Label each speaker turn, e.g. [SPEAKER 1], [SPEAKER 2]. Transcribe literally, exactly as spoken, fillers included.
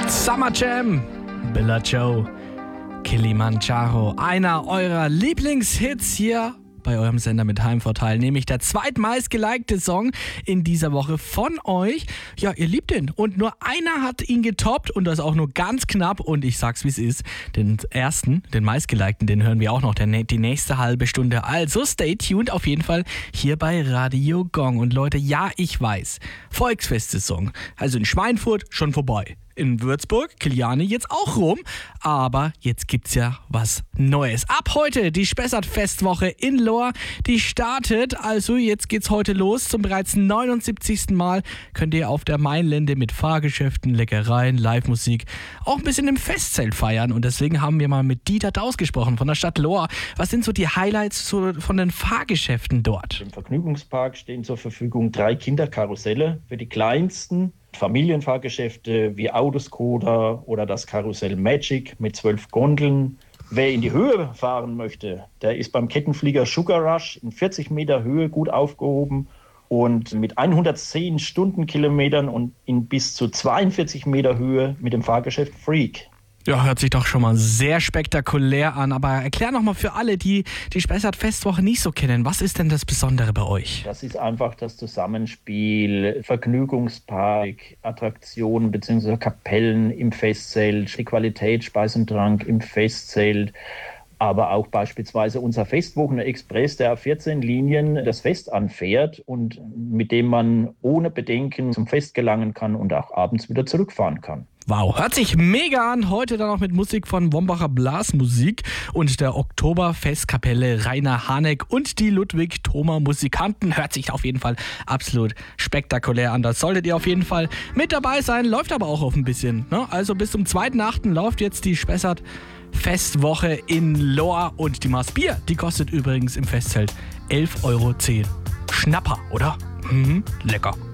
[SPEAKER 1] Summer Jam, Bella Joe, Kilimanjaro. Einer eurer Lieblingshits hier bei eurem Sender mit Heimvorteil, nämlich der zweitmeistgelikte Song in dieser Woche von euch. Ja, ihr liebt ihn und nur einer hat ihn getoppt und das auch nur ganz knapp und ich sag's wie es ist, den ersten, den meistgelikten, den hören wir auch noch der, die nächste halbe Stunde. Also stay tuned auf jeden Fall hier bei Radio Gong. Und Leute, ja, ich weiß, Volksfest-Saison, also in Schweinfurt schon vorbei. In Würzburg, Kiliani jetzt auch rum, aber jetzt gibt's ja was Neues. Ab heute die Spessart-Festwoche in Lohr, die startet, also jetzt geht's heute los. Zum bereits neunundsiebzigsten Mal könnt ihr auf der Mainlände mit Fahrgeschäften, Leckereien, Live-Musik auch ein bisschen im Festzelt feiern und deswegen haben wir mal mit Dieter Daus gesprochen von der Stadt Lohr. Was sind so die Highlights von den Fahrgeschäften dort?
[SPEAKER 2] Im Vergnügungspark stehen zur Verfügung drei Kinderkarusselle für die Kleinsten. Familienfahrgeschäfte wie Autoscooter oder das Karussell Magic mit zwölf Gondeln. Wer in die Höhe fahren möchte, der ist beim Kettenflieger Sugar Rush in vierzig Meter Höhe gut aufgehoben und mit hundertzehn Stundenkilometern und in bis zu zweiundvierzig Meter Höhe mit dem Fahrgeschäft Freak.
[SPEAKER 1] Ja, hört sich doch schon mal sehr spektakulär an. Aber erklär noch mal für alle, die die Spessart-Festwoche nicht so kennen, was ist denn das Besondere bei euch?
[SPEAKER 2] Das ist einfach das Zusammenspiel Vergnügungspark, Attraktionen bzw. Kapellen im Festzelt, die Qualität Speis und Trank im Festzelt, aber auch beispielsweise unser Festwochen-Express, der auf vierzehn Linien das Fest anfährt und mit dem man ohne Bedenken zum Fest gelangen kann und auch abends wieder zurückfahren kann.
[SPEAKER 1] Wow, hört sich mega an. Heute dann noch mit Musik von Wombacher Blasmusik und der Oktoberfestkapelle Rainer Haneck und die Ludwig Thoma Musikanten. Hört sich auf jeden Fall absolut spektakulär an. Das solltet ihr auf jeden Fall mit dabei sein. Läuft aber auch auf ein bisschen. Ne? Also bis zum zweiten achten läuft jetzt die Spessart Festwoche in Lohr und die Maß Bier, die kostet übrigens im Festzelt elf Euro zehn. Schnapper, oder? Mhm, lecker.